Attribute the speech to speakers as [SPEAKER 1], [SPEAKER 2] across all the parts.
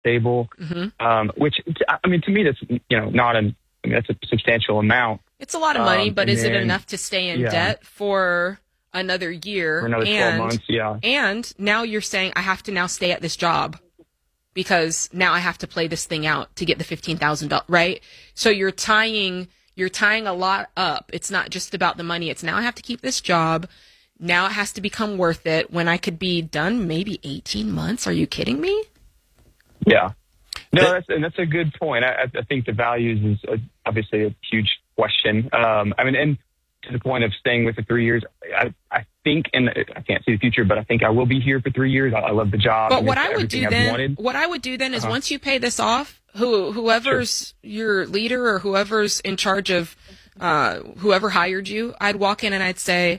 [SPEAKER 1] stable. Which, I mean, to me, that's, not that's a substantial amount.
[SPEAKER 2] It's a lot of money, but is it enough to stay in debt for another year?
[SPEAKER 1] For another 12 months, yeah.
[SPEAKER 2] And now you're saying I have to now stay at this job because now I have to play this thing out to get the $15,000, right? So you're tying a lot up. It's not just about the money. It's now I have to keep this job. Now it has to become worth it when I could be done maybe 18 months. Are you kidding me?
[SPEAKER 1] Yeah. No, that's a good point. I think the values is obviously a huge question. And to the point of staying with the 3 years, I think, and I can't see the future, but I think I will be here for 3 years. I love the job.
[SPEAKER 2] But what I would do then is once you pay this off, whoever's your leader or whoever's in charge of whoever hired you, I'd walk in and I'd say,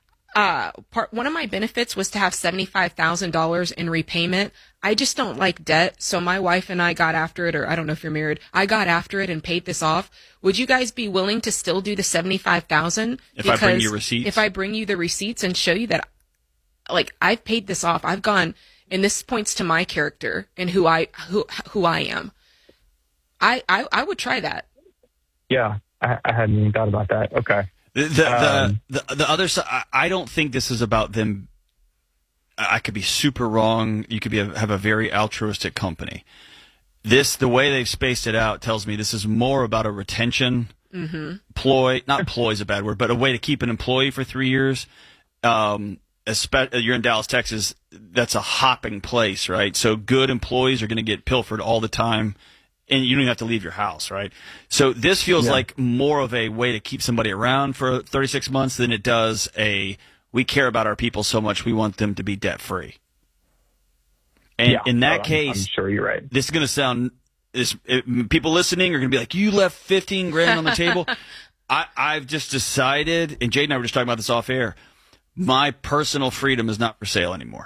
[SPEAKER 2] one of my benefits was to have $75,000 in repayment. I just don't like debt, so my wife and I got after it, or I don't know if you're married. I got after it and paid this off. Would you guys be willing to still do the $75,000?
[SPEAKER 3] If I bring you receipts?
[SPEAKER 2] If I bring you the receipts and show you that, I've paid this off. I've gone, and this points to my character and who I am. I would try that.
[SPEAKER 1] Yeah, I hadn't even thought about that. Okay.
[SPEAKER 3] The other side, I don't think this is about them. I could be super wrong. You could have a very altruistic company. The way they've spaced it out tells me this is more about a retention ploy. Not ploy is a bad word, but a way to keep an employee for 3 years. You're in Dallas, Texas. That's a hopping place, right? So good employees are going to get pilfered all the time. And you don't even have to leave your house, right? So this feels like more of a way to keep somebody around for 36 months than it does we care about our people so much we want them to be debt-free. And in that case,
[SPEAKER 1] I'm sure you're right.
[SPEAKER 3] This is going to sound people listening are going to be like, you left $15,000 on the table. I've just decided, and Jade and I were just talking about this off air, my personal freedom is not for sale anymore.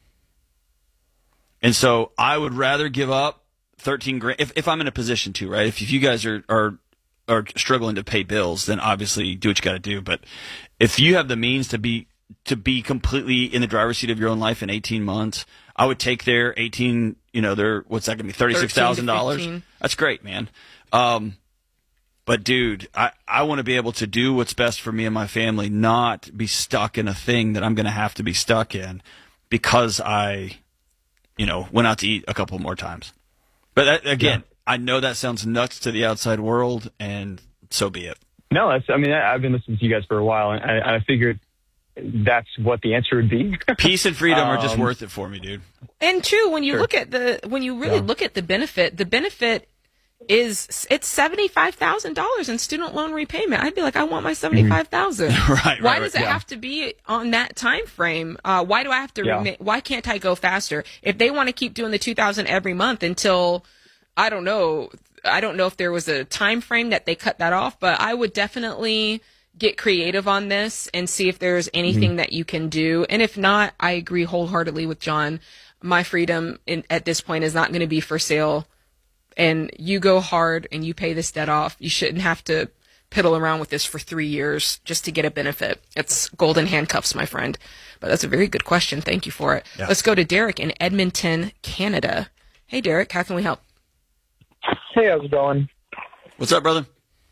[SPEAKER 3] And so I would rather give up $13,000 if I'm in a position to, right? If you guys are struggling to pay bills, then obviously do what you got to do. But if you have the means to be completely in the driver's seat of your own life in 18 months, I would take their 18. What's that going to be? $36,000. That's great, man. But dude, I want to be able to do what's best for me and my family, not be stuck in a thing that I'm going to have to be stuck in because I, went out to eat a couple more times. But again, I know that sounds nuts to the outside world, and so be it.
[SPEAKER 1] No, I've been listening to you guys for a while, and I figured that's what the answer would be.
[SPEAKER 3] Peace and freedom are just worth it for me, dude.
[SPEAKER 2] And true, when you look at look at the benefit is it's $75,000 in student loan repayment. I'd be like, I want my $75,000.
[SPEAKER 3] Right.
[SPEAKER 2] Why does it have to be on that time frame? Why do I have to? Why can't I go faster? If they want to keep doing the $2,000 every month until I don't know if there was a time frame that they cut that off, but I would definitely get creative on this and see if there's anything that you can do. And if not, I agree wholeheartedly with John. My freedom at this point is not going to be for sale. And you go hard and you pay this debt off. You shouldn't have to piddle around with this for 3 years just to get a benefit. It's golden handcuffs, my friend. But that's a very good question. Thank you for it. Yeah. Let's go to Derek in Edmonton, Canada. Hey, Derek, how can we help?
[SPEAKER 4] Hey, how's it going?
[SPEAKER 3] What's up, brother?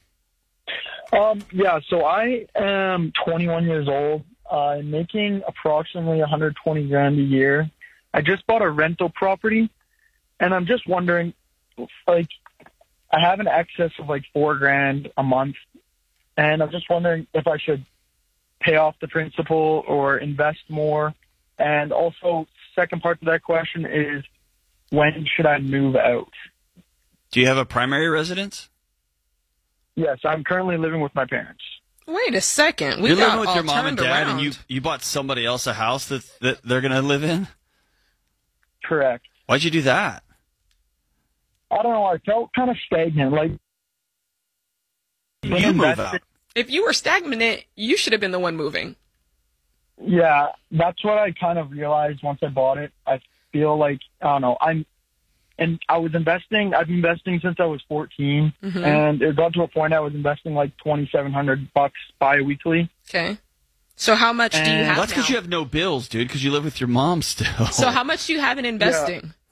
[SPEAKER 4] So I am 21 years old. I'm making approximately $120,000 a year. I just bought a rental property, and I'm just wondering, I have an excess of $4,000 a month, and I'm just wondering if I should pay off the principal or invest more. And also, second part to that question is, when should I move out?
[SPEAKER 3] Do you have a primary residence?
[SPEAKER 4] Yes, I'm currently living with my parents.
[SPEAKER 2] Wait a second.
[SPEAKER 3] You're living with your mom and dad, and you bought somebody else a house that they're going to live in?
[SPEAKER 4] Correct.
[SPEAKER 3] Why'd you do that?
[SPEAKER 4] I don't know. I felt kind of stagnant.
[SPEAKER 3] You move out.
[SPEAKER 2] If you were stagnant, you should have been the one moving.
[SPEAKER 4] Yeah, that's what I kind of realized once I bought it. I feel like, I don't know, I've been investing since I was 14, and it got to a point I was investing $2,700 bi-weekly.
[SPEAKER 2] Okay. So how much do you have
[SPEAKER 3] That's because you have no bills, dude, because you live with your mom still.
[SPEAKER 2] So how much do you have in investing?